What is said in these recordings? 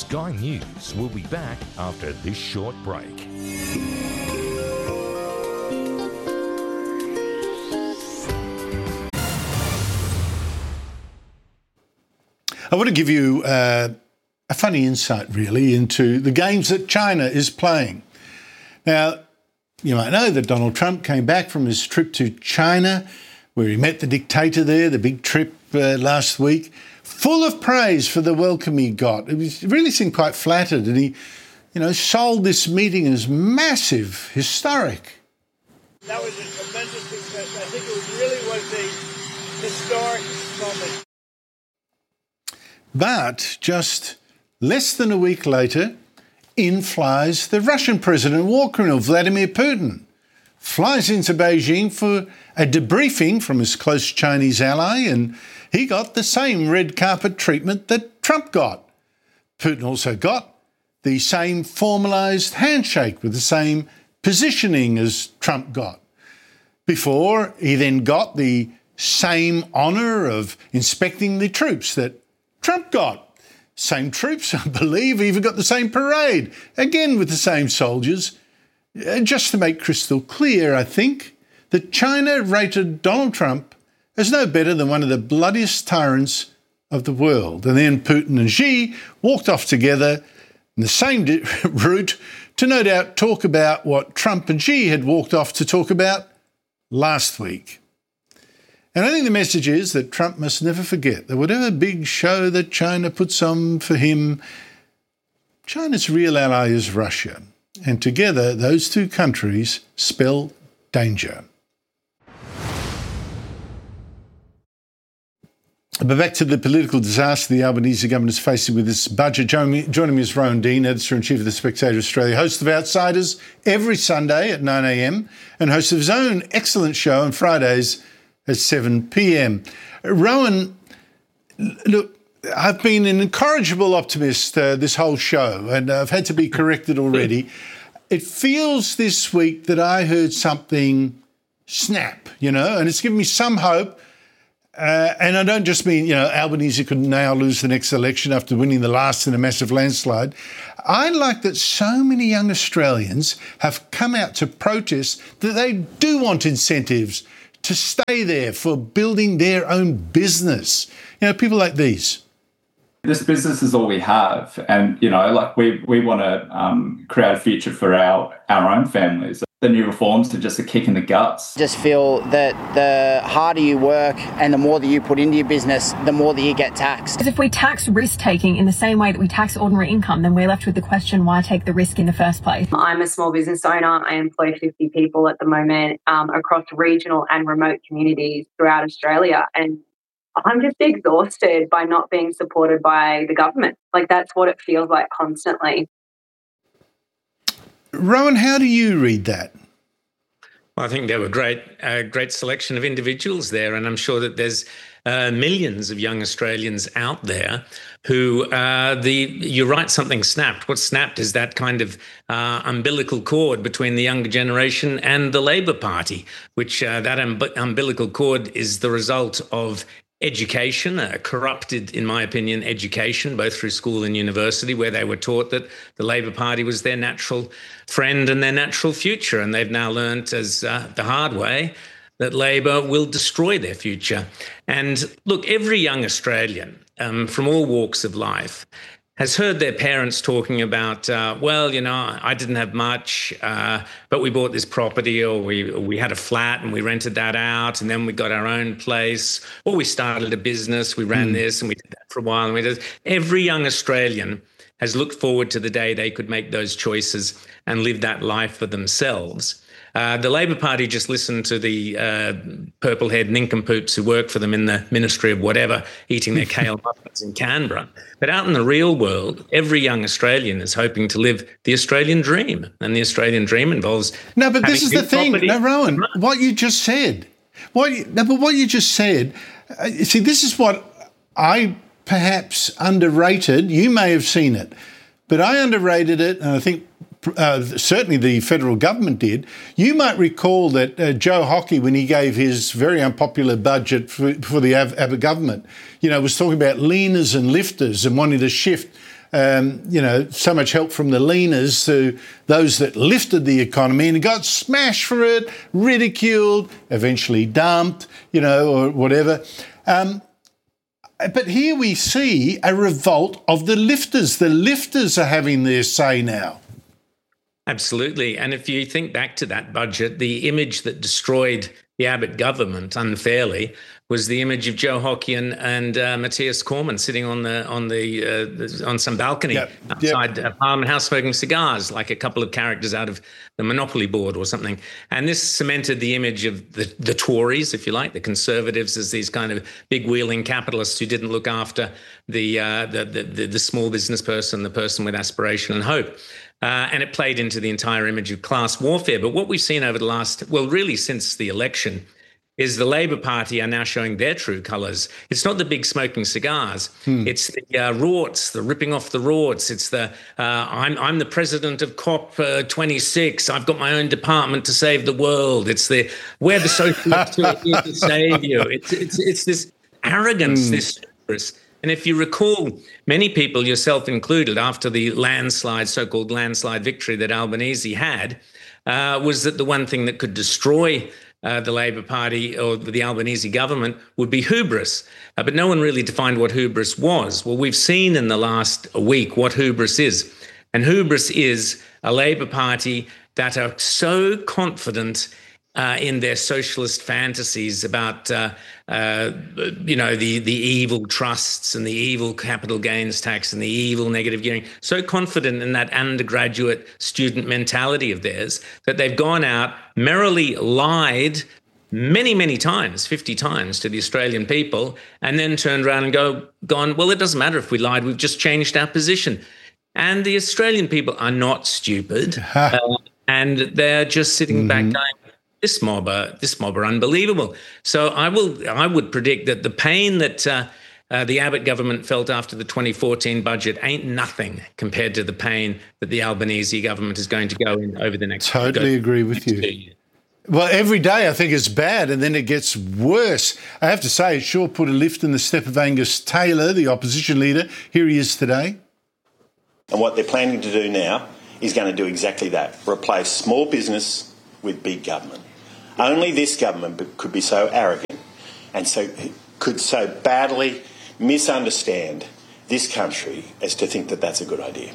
Sky News will be back after this short break. I want to give you a funny insight, really, into the games that China is playing. Now, you might know that Donald Trump came back from his trip to China, where he met the dictator there, the big trip last week, full of praise for the welcome he got. He really seemed quite flattered, and he, sold this meeting as massive, historic. That was a tremendous success. I think it really was a historic moment. But just less than a week later, in flies the Russian President, war criminal Vladimir Putin. Flies into Beijing for a debriefing from his close Chinese ally, and he got the same red carpet treatment that Trump got. Putin also got the same formalised handshake with the same positioning as Trump got. Before, he then got the same honour of inspecting the troops that Trump got. Same troops, I believe, even got the same parade, again with the same soldiers. Just to make crystal clear, I think, that China rated Donald Trump as no better than one of the bloodiest tyrants of the world. And then Putin and Xi walked off together in the same route to no doubt talk about what Trump and Xi had walked off to talk about last week. And I think the message is that Trump must never forget that whatever big show that China puts on for him, China's real ally is Russia. And together, those two countries spell danger. But back to the political disaster the Albanese government is facing with this budget. Joining me is Rowan Dean, Editor-in-Chief of The Spectator Australia, host of Outsiders every Sunday at 9 a.m, and host of his own excellent show on Fridays at 7 p.m. Rowan, look, I've been an incorrigible optimist this whole show, and I've had to be corrected already. It feels this week that I heard something snap, and it's given me some hope. And I don't just mean, Albanese could now lose the next election after winning the last in a massive landslide. I like that so many young Australians have come out to protest that they do want incentives to stay there for building their own business. People like these. This business is all we have. And, we want to create a future for our own families. The new reforms are just a kick in the guts. I just feel that the harder you work and the more that you put into your business, the more that you get taxed. Because if we tax risk-taking in the same way that we tax ordinary income, then we're left with the question, why take the risk in the first place? I'm a small business owner. I employ 50 people at the moment across regional and remote communities throughout Australia. And I'm just exhausted by not being supported by the government. That's what it feels like constantly. Rowan, how do you read that? Well, I think there were a great selection of individuals there, and I'm sure that there's millions of young Australians out there who you're right, something snapped. What snapped is that kind of umbilical cord between the younger generation and the Labor Party, which that umbilical cord is the result of education, corrupted, in my opinion, education, both through school and university, where they were taught that the Labor Party was their natural friend and their natural future. And they've now learnt as the hard way that Labor will destroy their future. And look, every young Australian from all walks of life has heard their parents talking about, I didn't have much, but we bought this property, or we had a flat and we rented that out, and then we got our own place, or we started a business, we ran this and we did that for a while. And we did. Every young Australian has looked forward to the day they could make those choices and live that life for themselves. The Labor Party just listened to the purple-haired nincompoops who work for them in the Ministry of whatever, eating their kale muffins in Canberra. But out in the real world, every young Australian is hoping to live the Australian dream. And the Australian dream involves... No, but this is the thing. No, Rowan, what you just said. What you just said, see, this is what I perhaps underrated. You may have seen it, but I underrated it, and I think certainly the federal government did. You might recall that Joe Hockey, when he gave his very unpopular budget for the Abbott government, was talking about leaners and lifters and wanting to shift so much help from the leaners to those that lifted the economy, and got smashed for it, ridiculed, eventually dumped, or whatever. But here we see a revolt of the lifters. The lifters are having their say now. Absolutely. And if you think back to that budget, the image that destroyed the Abbott government unfairly was the image of Joe Hockey and Matthias Cormann sitting on some balcony outside Parliament House smoking cigars, like a couple of characters out of the Monopoly board or something. And this cemented the image of the Tories, if you like, the Conservatives, as these kind of big wheeling capitalists who didn't look after the small business person, the person with aspiration and hope. And it played into the entire image of class warfare. But what we've seen over the really since the election, is the Labor Party are now showing their true colours. It's not the big smoking cigars. It's the rorts, the ripping off the rorts. It's the I'm the president of COP26. I've got my own department to save the world. It's the we're the socialists who are here to save you. It's this arrogance, this hubris. And if you recall, many people, yourself included, after the so-called landslide victory that Albanese had, was that the one thing that could destroy the Labor Party or the Albanese government would be hubris. But no one really defined what hubris was. Well, we've seen in the last week what hubris is. And hubris is a Labor Party that are so confident in their socialist fantasies about, the evil trusts and the evil capital gains tax and the evil negative gearing, so confident in that undergraduate student mentality of theirs that they've gone out, merrily lied many, many times, 50 times to the Australian people, and then turned around and gone, well, it doesn't matter if we lied, we've just changed our position. And the Australian people are not stupid, and they're just sitting back going, This mob are unbelievable. So I would predict that the pain that the Abbott government felt after the 2014 budget ain't nothing compared to the pain that the Albanese government is going to go in over the next. Totally agree with you. Well, every day I think it's bad, and then it gets worse. I have to say, it sure put a lift in the step of Angus Taylor, the opposition leader. Here he is today. And what they're planning to do now is going to do exactly that: replace small business with big government. Only this government could be so arrogant and could so badly misunderstand this country as to think that that's a good idea.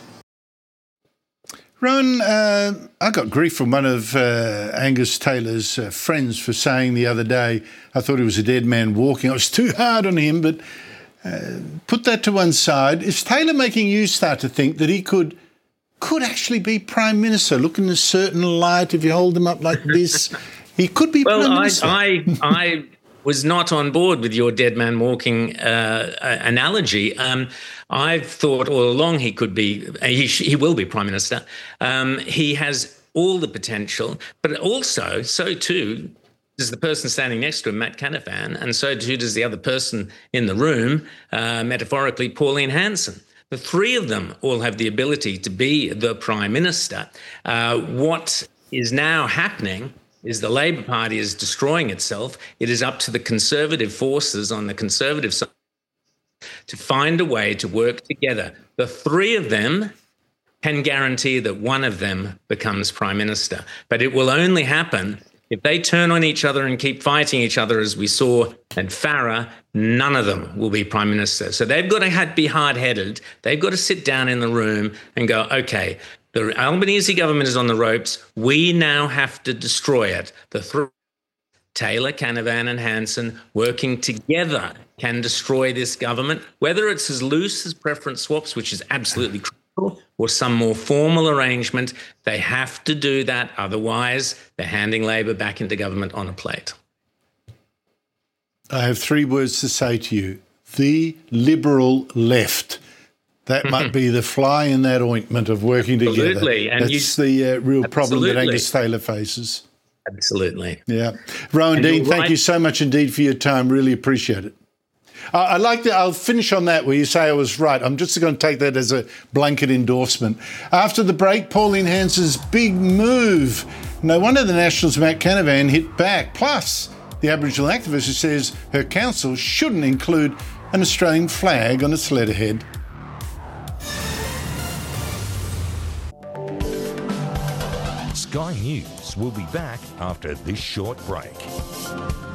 Rowan, I got grief from one of Angus Taylor's friends for saying the other day, I thought he was a dead man walking. I was too hard on him, but put that to one side. Is Taylor making you start to think that he could actually be Prime Minister? Look in a certain light, if you hold him up like this, he could be Prime Minister. I was not on board with your dead man walking analogy. I've thought all along he could be, he will be Prime Minister. He has all the potential, but also, so too, does the person standing next to him, Matt Canavan, and so too does the other person in the room, metaphorically, Pauline Hanson. The three of them all have the ability to be the Prime Minister. What is now happening is the Labor Party is destroying itself. It is up to the Conservative forces on the Conservative side to find a way to work together. The three of them can guarantee that one of them becomes Prime Minister. But it will only happen if they turn on each other and keep fighting each other, as we saw at Farah. None of them will be Prime Minister. So they've got to be hard-headed. They've got to sit down in the room and go, okay, the Albanese government is on the ropes. We now have to destroy it. The three, Taylor, Canavan and Hanson, working together can destroy this government, whether it's as loose as preference swaps, which is absolutely critical, or some more formal arrangement. They have to do that. Otherwise, they're handing Labor back into government on a plate. I have three words to say to you. The Liberal left. That might be the fly in that ointment of working together. Absolutely. And that's the real problem that Angus Taylor faces. Absolutely. Yeah. Rowan Dean, thank you so much indeed for your time. Really appreciate it. I like that. I'll finish on that where you say I was right. I'm just going to take that as a blanket endorsement. After the break, Pauline Hanson's big move. No wonder the Nationals' Matt Canavan hit back. Plus, the Aboriginal activist who says her council shouldn't include an Australian flag on its letterhead. Sky News will be back after this short break.